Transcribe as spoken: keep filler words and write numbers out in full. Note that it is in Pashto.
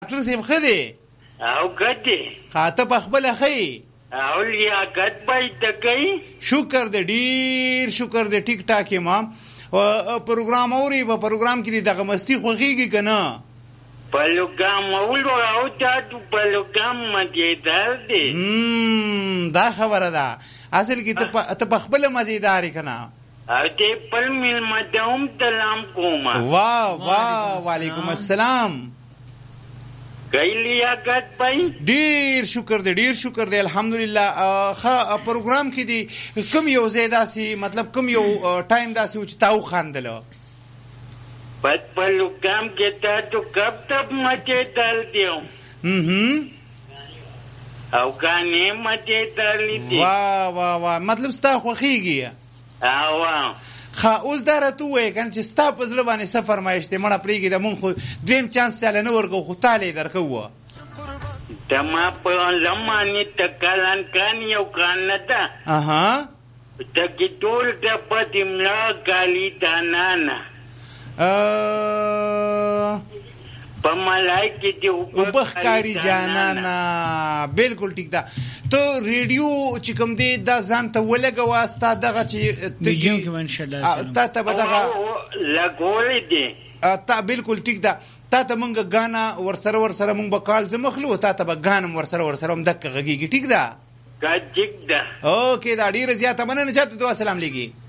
ډاکټر صاحب ښه دی او ګډ دی ها ته په خپله ښه او لیاقت به ته کوي شکر دی ډېر شکر دی ټیک ټاک یم پروګرام اوري په پروګرام کې دې دغه مستي خوښېږي که نه پروګرام اولو او تاسو پروګرام مزېدار دی دا خبره ده اصل کې ته په خپله مزېدار یې که نه او ته خپل مېلمه ته هم سلام کوم واه واه وعلیکم السلام کئی لیاقت بھائی ډیر شکر دی ډیر شکر دی الحمدلله ښه پروګرام کې دی کوم یو ځای داسې مطلب کوم یو ټایم داسې و چې تا وخندله بس پروګرام کې تا تو کب تک مزېدار دی او ګانې مزېدار دي واه واه واه مطلب ستا خوښېږي او ښه اوس دا راته ووایه که نه چې ستا په زړه باندې څه فرمایش دی مړه پرېږدې مونږ خو دویم چانس چاله نه ورکوو خو تا له یې درښووه زما په زړه باندې تکلان کان یو کان نه ده اها دکې ټول ټپه د ملا کالي دانا نه په ملای کې دې اوبه ښکاري جانانه بالکل ټیک ده ته ریډیو چې کوم دی دا ځان ته ولګوه ستا دغه چې تا ته به دغه لګولی دی تا بالکل ټیک ده تا ته مونږ ګانا ورسره ورسره مونږ به کال زه مخلو تا ته به ګانم ورسره ورسره هم دقه غږېږي ټیک ده ټیک ده اوکې دا ډېره زیاته مننه چاته دعا سلام لیږي